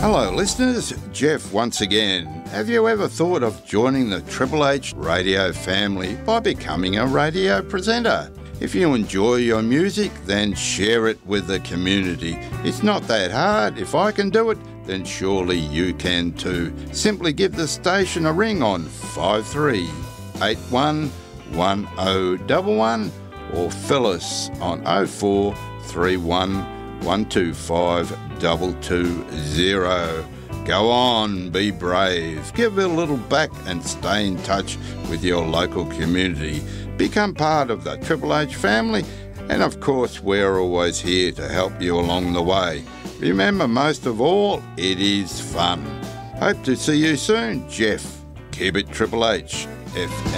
Hello listeners, Jeff once again. Have you ever thought of joining the Triple H radio family by becoming a radio presenter? If you enjoy your music, then share it with the community. It's not that hard. If I can do it, then surely you can too. Simply give the station a ring on 53811011 or fill us on 0431 125 220. Go on, be brave, give a little back and stay in touch with your local community. Become part of the Triple H family, and of course we're always here to help you along the way. Remember, most of all, it is fun. Hope to see you soon, Jeff. Keep it Triple H FM.